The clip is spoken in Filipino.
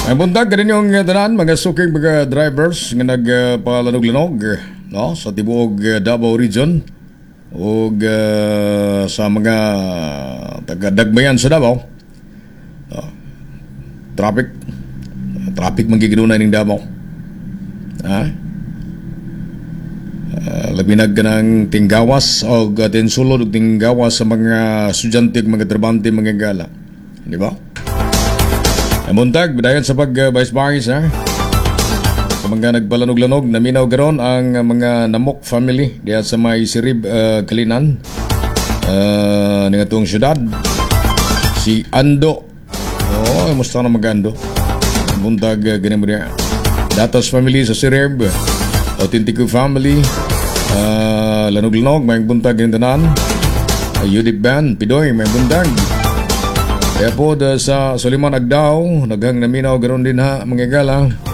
Ay buntag kanin yung tanan mga suking mga drivers nga nagpalanog-lanog no sa tibuok Davao region ug sa mga taga-dagmayan sa Davao. Traffic magiginunay ning Davao. Labi nagkanang tinggawas o tinsulod og tinggawas sa mga estudyante ug mga trabante mga gala. Di ba? Muntag, bidayon sa pag-bays-bays sa mga nagpalanog-lanog, naminaw garon ang mga Namok family diya sa may Sirib, Kalinan ng atong syudad. Si Ando. Musta na mag-Ando? Muntag, ganyan mo niya. Datos family sa Sirib, Autentico family, lanog-lanog, may buntag ng tanan. Yudip Band, Pidoy, may buntag. Kaya po sa Suliman Agdao, naghang naminaw garon din ha, mga gala.